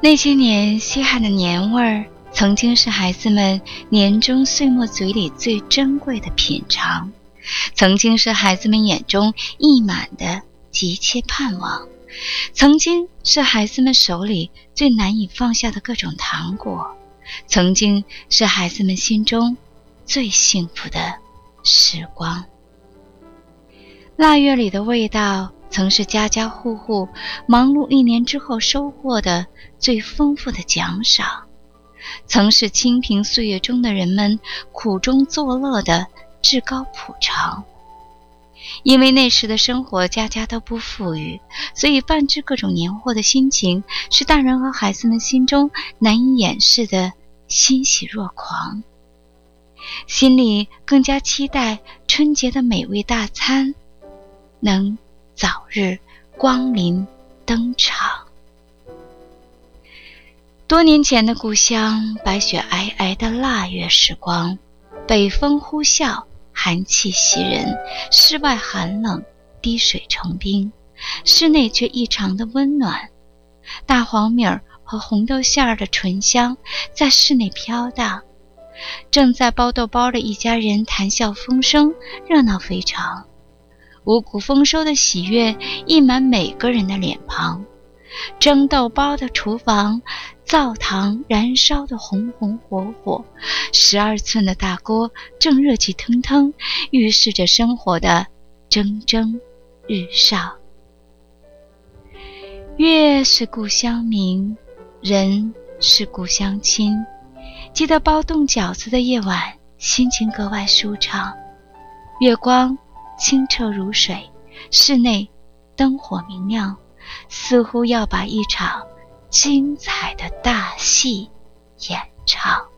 那些年稀罕的年味儿，曾经是孩子们年终岁末嘴里最珍贵的品尝，曾经是孩子们眼中溢满的急切盼望，曾经是孩子们手里最难以放下的各种糖果，曾经是孩子们心中最幸福的时光。腊月里的味道，曾是家家户户忙碌一年之后收获的最丰富的奖赏，曾是清贫岁月中的人们苦中作乐的至高普成。因为那时的生活家家都不富裕，所以泛制各种年货的心情是大人和孩子们心中难以掩饰的欣喜若狂，心里更加期待春节的美味大餐能早日光临登场。多年前的故乡，白雪皑皑的腊月时光，北风呼啸，寒气袭人，室外寒冷，滴水成冰，室内却异常的温暖。大黄米儿和红豆馅儿的醇香在室内飘荡，正在包豆包的一家人谈笑风生，热闹非常。五谷丰收的喜悦溢满每个人的脸庞，蒸豆包的厨房，灶膛燃烧的红红火火，12寸的大锅正热气腾腾，预示着生活的蒸蒸日上。月是故乡明，人是故乡亲。记得包冻饺子的夜晚，心情格外舒畅，月光清澈如水，室内灯火明亮，似乎要把一场精彩的大戏演唱。